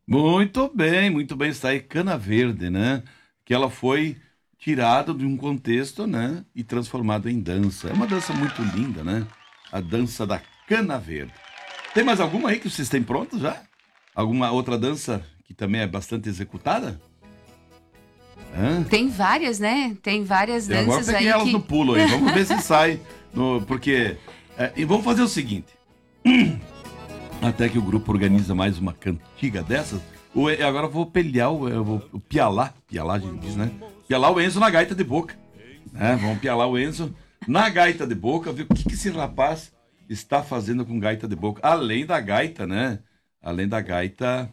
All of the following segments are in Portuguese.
Muito bem, está aí Cana Verde, né? Que ela foi tirada de um contexto, né? E transformada em dança. É uma dança muito linda, né? A dança da Cana Verde. Tem mais alguma aí que vocês têm pronto já? Alguma outra dança que também é bastante executada? Hã? Tem várias, né? Tem várias Eu agora danças peguei aí elas no que. pulo aí. Vamos ver se sai. Porque. E vamos fazer o seguinte. Até que o grupo organiza mais uma cantiga dessas. Agora eu vou pelhar, eu vou pialar a gente diz, né? Pialar o Enzo na gaita de boca. Né? Vamos pialar o Enzo na gaita de boca, ver o que esse rapaz está fazendo com gaita de boca. Além da gaita, né? Além da gaita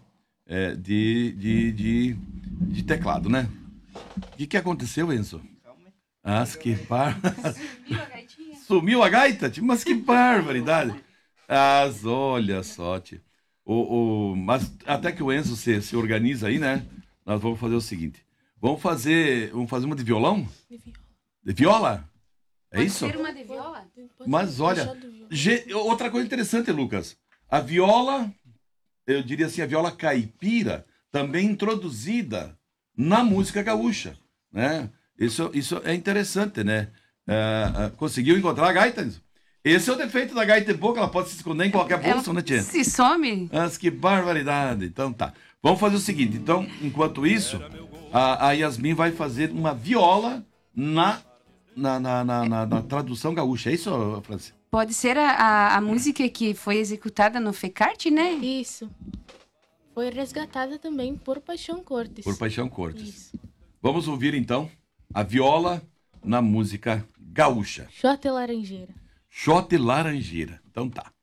de teclado, né? O que aconteceu, Enzo? Ah, que bar... Sumiu a gaitinha? Sumiu a gaita? Mas que barbaridade! Olha só, tio. Mas até que o Enzo se organiza aí, né? Nós vamos fazer o seguinte. Vamos fazer uma de violão? De viola? É Pode isso? ser uma de viola? Mas olha, outra coisa interessante, Lucas. A viola, eu diria assim, a viola caipira, também introduzida na música gaúcha, né? Isso é interessante, né? Conseguiu encontrar a gaita, Enzo? Esse é o defeito da gaita de boca, ela pode se esconder em qualquer bolsa, né, tia? Se some? Mas que barbaridade. Então tá. Vamos fazer o seguinte, então, enquanto isso, a Yasmin vai fazer uma viola na tradução gaúcha. É isso, Franci? Pode ser a música que foi executada no FECART, né? Isso. Foi resgatada também por Paixão Cortes. Por Paixão Cortes. Isso. Vamos ouvir então a viola na música gaúcha. Xote Laranjeira. Xote Laranjeira. Então tá.